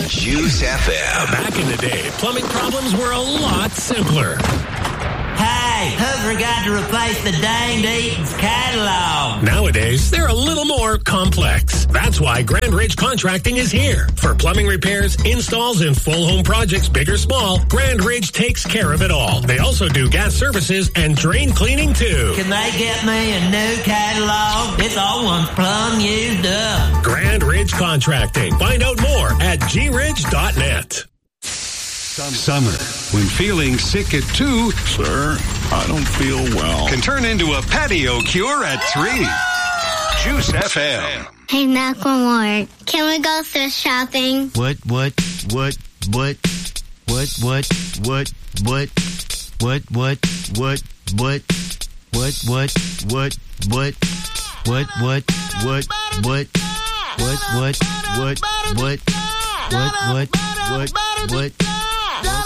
Juice FM. Back in the day, plumbing problems were a lot simpler. Hey, who forgot to replace the danged Eaton's catalog? Nowadays, they're a little more complex. That's why Grand Ridge Contracting is here. For plumbing repairs, installs, and full home projects, big or small, Grand Ridge takes care of it all. They also do gas services and drain cleaning, too. Can they get me a new catalog? This old one's plumb used up. Grand Ridge Contracting. Find out more at gridge.net. Summer, when feeling sick at 2, sir, I don't feel well, can turn into a patio cure at 3. Juice FM. Hey, Macklemore, can we go thrift shopping? What?